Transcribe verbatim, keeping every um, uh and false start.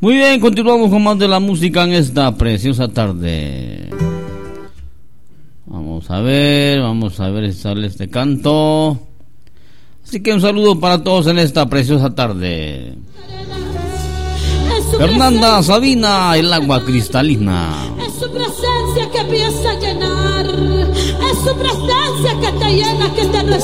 Muy bien, continuamos con más de la música en esta preciosa tarde. Vamos a ver, vamos a ver si sale este canto. Así que un saludo para todos en esta preciosa tarde. Fernanda Sabina, el agua cristalina. Es su presencia que empieza a llenar. Es su presencia que te llena, que te